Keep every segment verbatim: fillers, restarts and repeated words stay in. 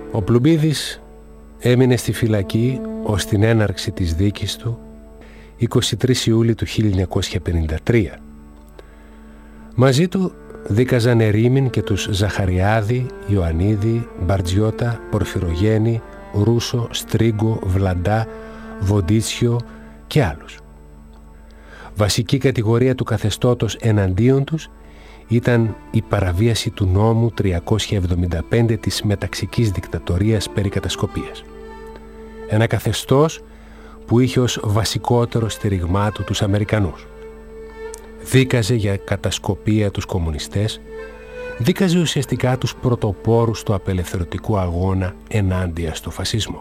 Ο Πλουμπίδης έμεινε στη φυλακή ως την έναρξη της δίκης του εικοστή τρίτη Ιουλίου του χίλια εννιακόσια πενήντα τρία. Μαζί του δίκαζαν ερήμην και τους Ζαχαριάδη, Ιωαννίδη, Μπαρτζιώτα, Πορφυρογέννη, Ρούσο, Στρίγκο, Βλαντά, Βοντίτσιο και άλλους. Βασική κατηγορία του καθεστώτος εναντίον τους ήταν η παραβίαση του νόμου τριακόσια εβδομήντα πέντε της μεταξικής δικτατορίας περί κατασκοπίας. Ένα καθεστώς που είχε ως βασικότερο στηριγμά του τους Αμερικανούς. Δίκαζε για κατασκοπία τους κομμουνιστές, δίκαζε ουσιαστικά τους πρωτοπόρους του απελευθερωτικού αγώνα ενάντια στο φασισμό.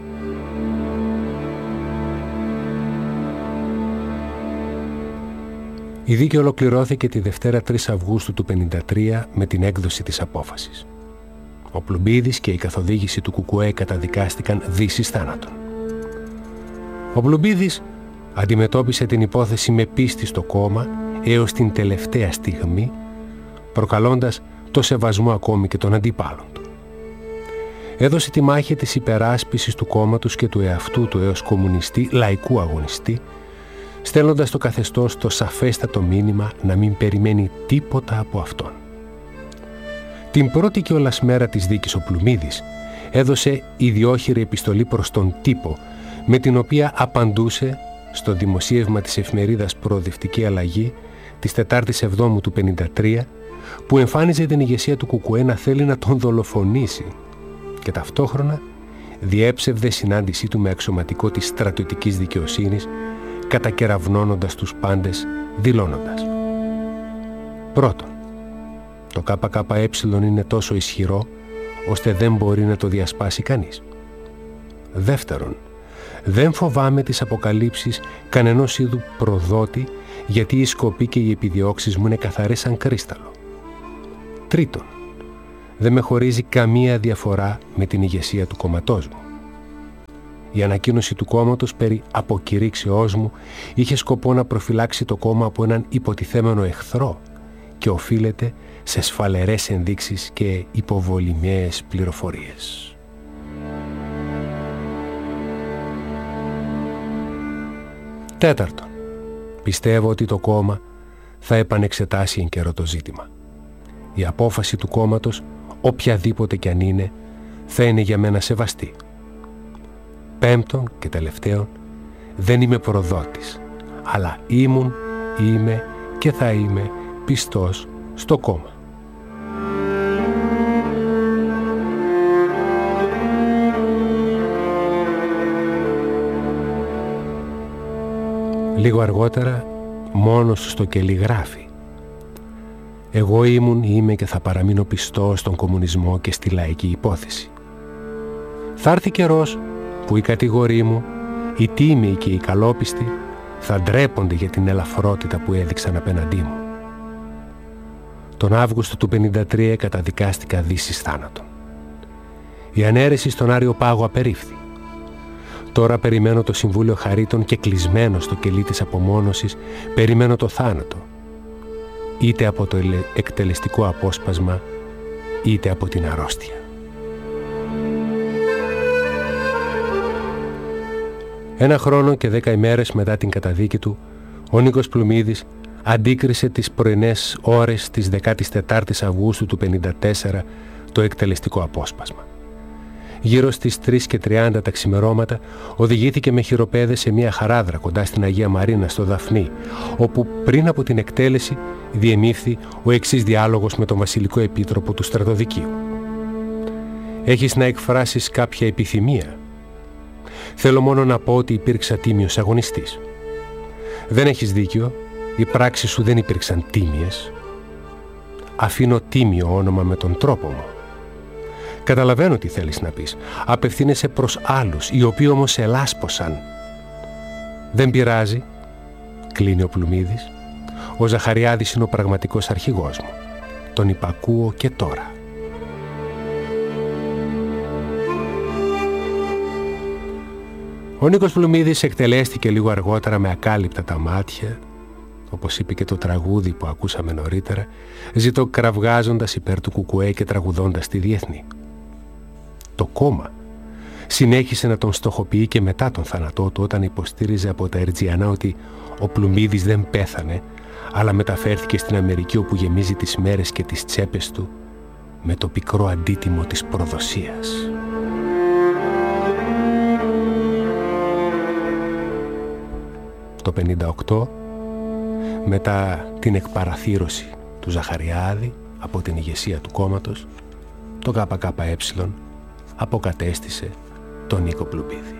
Η δίκη ολοκληρώθηκε τη Δευτέρα τρεις Αυγούστου του χίλια εννιακόσια πενήντα τρία με την έκδοση της απόφασης. Ο Πλουμπίδης και η καθοδήγηση του Κουκουέ καταδικάστηκαν δύσις θάνατον. Ο Πλουμπίδης αντιμετώπισε την υπόθεση με πίστη στο κόμμα έως την τελευταία στιγμή, προκαλώντας το σεβασμό ακόμη και των αντιπάλων του. Έδωσε τη μάχη της υπεράσπισης του κόμματος και του εαυτού του έως κομμουνιστή λαϊκού αγωνιστή, στέλνοντας το καθεστώς το σαφέστατο μήνυμα να μην περιμένει τίποτα από αυτόν. Την πρώτη κιόλας μέρα της δίκης ο Πλουμίδης έδωσε ιδιόχειρη επιστολή προς τον τύπο, με την οποία απαντούσε στο δημοσίευμα της εφημερίδας Προοδευτική Αλλαγή της τετάρτης Εβδόμου του χίλια εννιακόσια πενήντα τρία, που εμφάνιζε την ηγεσία του Κουκουέ να θέλει να τον δολοφονήσει και ταυτόχρονα διέψευδε συνάντησή του με αξιωματικό της στρατιωτικής δικαιοσύνης, κατακεραυνώνοντας τους πάντες, δηλώνοντας: πρώτον, το ΚΚΕ είναι τόσο ισχυρό ώστε δεν μπορεί να το διασπάσει κανείς. Δεύτερον, δεν φοβάμαι τις αποκαλύψεις κανενός είδου προδότη, γιατί οι σκοποί και οι επιδιώξεις μου είναι καθαρές σαν κρίσταλο. Τρίτον, δεν με χωρίζει καμία διαφορά με την ηγεσία του κομματός μου. Η ανακοίνωση του κόμματος περί αποκηρύξεώς μου είχε σκοπό να προφυλάξει το κόμμα από έναν υποτιθέμενο εχθρό και οφείλεται σε σφαλερές ενδείξεις και υποβολημαίες πληροφορίες. Τέταρτον, πιστεύω ότι το κόμμα θα επανεξετάσει εν καιρό το ζήτημα. Η απόφαση του κόμματος, οποιαδήποτε κι αν είναι, θα είναι για μένα σεβαστή. Πέμπτον και τελευταίον, δεν είμαι προδότης, αλλά ήμουν, είμαι και θα είμαι πιστός στο κόμμα. Λίγο αργότερα, μόνος στο κελί γράφει: «Εγώ ήμουν, είμαι και θα παραμείνω πιστός στον κομμουνισμό και στη λαϊκή υπόθεση. Θα έρθει καιρός που οι κατηγοροί μου, οι τίμοι και οι καλόπιστοι, θα ντρέπονται για την ελαφρότητα που έδειξαν απέναντί μου». Τον Αύγουστο του χίλια εννιακόσια πενήντα τρία καταδικάστηκα δύσις θάνατον. Η ανέρεση στον Άριο Πάγο απερίφθη. Τώρα περιμένω το Συμβούλιο Χαρίτων και κλεισμένο στο κελί της απομόνωσης, περιμένω το θάνατο, είτε από το εκτελεστικό απόσπασμα, είτε από την αρρώστια. Ένα χρόνο και δέκα ημέρες μετά την καταδίκη του, ο Νίκος Πλουμίδης αντίκρισε τις πρωινές ώρες της δεκάτης τετάρτης Αυγούστου του χίλια εννιακόσια πενήντα τέσσερα το εκτελεστικό απόσπασμα. Γύρω στις τρεις και τριάντα τα ξημερώματα οδηγήθηκε με χειροπέδες σε μια χαράδρα κοντά στην Αγία Μαρίνα στο Δαφνί, όπου πριν από την εκτέλεση διεμήφθη ο εξής διάλογος με τον Βασιλικό Επίτροπο του Στρατοδικείου. «Έχεις να εκφράσεις κάποια επιθυμία?» «Θέλω μόνο να πω ότι υπήρξα τίμιος αγωνιστής». «Δεν έχεις δίκιο, οι πράξεις σου δεν υπήρξαν τίμιες». «Αφήνω τίμιο όνομα με τον τρόπο μου». «Καταλαβαίνω τι θέλεις να πεις. Απευθύνεσαι προς άλλους, οι οποίοι όμως σε λάσπωσαν». «Δεν πειράζει», κλείνει ο Πλουμίδης. «Ο Ζαχαριάδης είναι ο πραγματικός αρχηγός μου. Τον υπακούω και τώρα». Ο Νίκος Πλουμίδης εκτελέστηκε λίγο αργότερα με ακάλυπτα τα μάτια, όπως είπε και το τραγούδι που ακούσαμε νωρίτερα, ζητοκραυγάζοντας υπέρ του Κουκουέ και τραγουδώντας τη Διεθνή. Το κόμμα συνέχισε να τον στοχοποιεί και μετά τον θάνατό του, όταν υποστήριζε από τα Ερτζιανά ότι ο Πλουμβίδης δεν πέθανε, αλλά μεταφέρθηκε στην Αμερική, όπου γεμίζει τις μέρες και τις τσέπες του με το πικρό αντίτιμο της προδοσίας. Το πενήντα οκτώ, μετά την εκπαραθύρωση του Ζαχαριάδη από την ηγεσία του κόμματος, το ΚΚΕ αποκατέστησε τον Νίκο Πλουμπίδη.